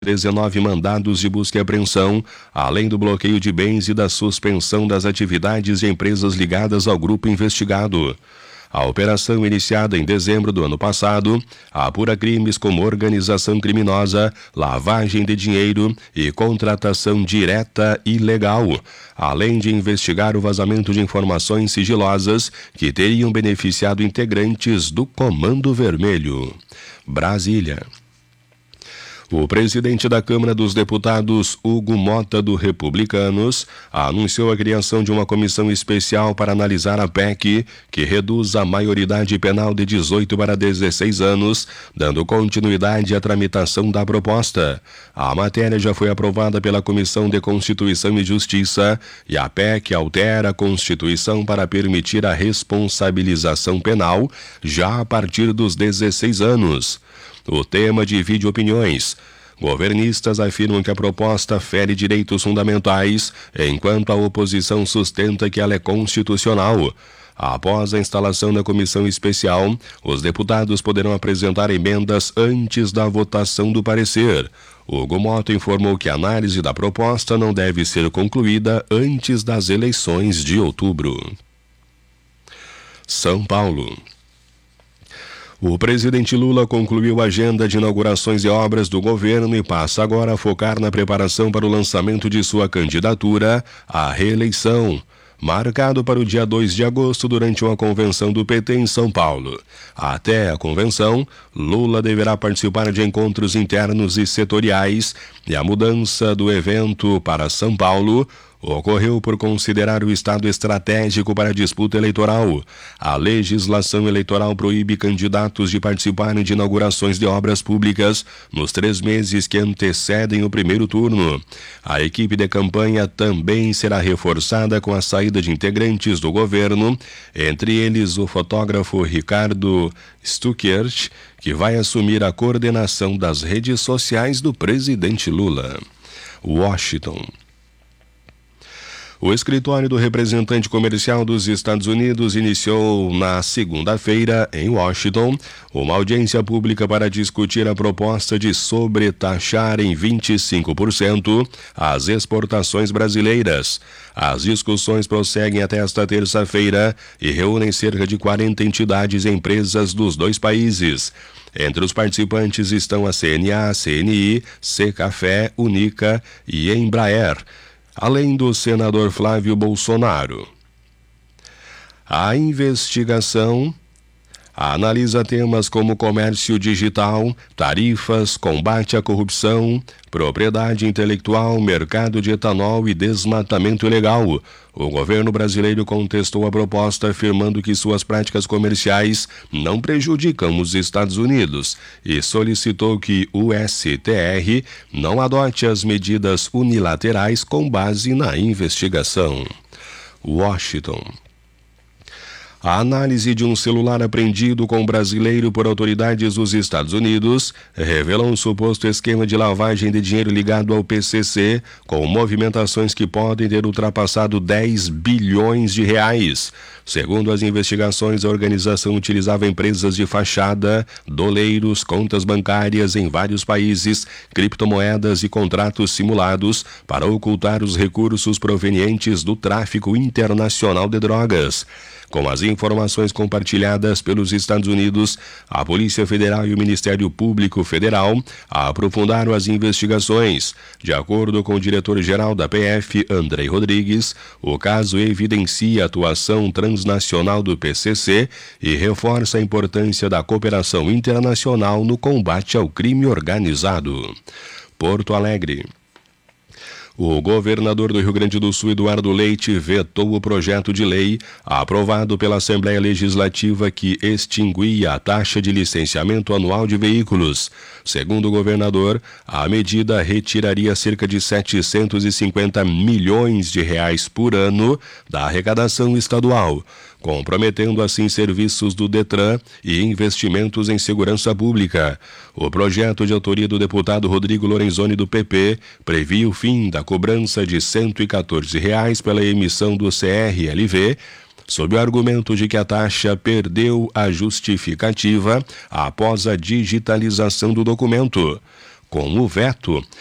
19 mandados de busca e apreensão, além do bloqueio de bens e da suspensão das atividades de empresas ligadas ao grupo investigado. A operação, iniciada em dezembro do ano passado, apura crimes como organização criminosa, lavagem de dinheiro e contratação direta ilegal, além de investigar o vazamento de informações sigilosas que teriam beneficiado integrantes do Comando Vermelho. Brasília. O presidente da Câmara dos Deputados, Hugo Mota, do Republicanos, anunciou a criação de uma comissão especial para analisar a PEC, que reduz a maioridade penal de 18 para 16 anos, dando continuidade à tramitação da proposta. A matéria já foi aprovada pela Comissão de Constituição e Justiça e a PEC altera a Constituição para permitir a responsabilização penal já a partir dos 16 anos. O tema divide opiniões. Governistas afirmam que a proposta fere direitos fundamentais, enquanto a oposição sustenta que ela é constitucional. Após a instalação da comissão especial, os deputados poderão apresentar emendas antes da votação do parecer. Hugo Mota informou que a análise da proposta não deve ser concluída antes das eleições de outubro. São Paulo. O presidente Lula concluiu a agenda de inaugurações e obras do governo e passa agora a focar na preparação para o lançamento de sua candidatura à reeleição, marcado para o dia 2 de agosto durante uma convenção do PT em São Paulo. Até a convenção, Lula deverá participar de encontros internos e setoriais e a mudança do evento para São Paulo ocorreu por considerar o estado estratégico para a disputa eleitoral. A legislação eleitoral proíbe candidatos de participarem de inaugurações de obras públicas nos 3 meses que antecedem o primeiro turno. A equipe de campanha também será reforçada com a saída de integrantes do governo, entre eles o fotógrafo Ricardo Stuckert, que vai assumir a coordenação das redes sociais do presidente Lula. Washington. O escritório do representante comercial dos Estados Unidos iniciou na segunda-feira, em Washington, uma audiência pública para discutir a proposta de sobretaxar em 25% as exportações brasileiras. As discussões prosseguem até esta terça-feira e reúnem cerca de 40 entidades e empresas dos 2 países. Entre os participantes estão a CNA, CNI, Secafé, Unica e Embraer, além do senador Flávio Bolsonaro. A investigação analisa temas como comércio digital, tarifas, combate à corrupção, propriedade intelectual, mercado de etanol e desmatamento ilegal. O governo brasileiro contestou a proposta, afirmando que suas práticas comerciais não prejudicam os Estados Unidos e solicitou que o STF não adote as medidas unilaterais com base na investigação. Washington. A análise de um celular apreendido com brasileiro por autoridades dos Estados Unidos revelou um suposto esquema de lavagem de dinheiro ligado ao PCC, com movimentações que podem ter ultrapassado 10 bilhões de reais. Segundo as investigações, a organização utilizava empresas de fachada, doleiros, contas bancárias em vários países, criptomoedas e contratos simulados para ocultar os recursos provenientes do tráfico internacional de drogas. Com as informações compartilhadas pelos Estados Unidos, a Polícia Federal e o Ministério Público Federal aprofundaram as investigações. De acordo com o diretor-geral da PF, Andrei Rodrigues, o caso evidencia a atuação transnacional do PCC e reforça a importância da cooperação internacional no combate ao crime organizado. Porto Alegre. O governador do Rio Grande do Sul, Eduardo Leite, vetou o projeto de lei aprovado pela Assembleia Legislativa que extinguia a taxa de licenciamento anual de veículos. Segundo o governador, a medida retiraria cerca de 750 milhões de reais por ano da arrecadação estadual, comprometendo assim serviços do Detran e investimentos em segurança pública. O projeto, de autoria do deputado Rodrigo Lorenzoni, do PP, previa o fim da cobrança de R$ 114 pela emissão do CRLV, sob o argumento de que a taxa perdeu a justificativa após a digitalização do documento. Com o veto,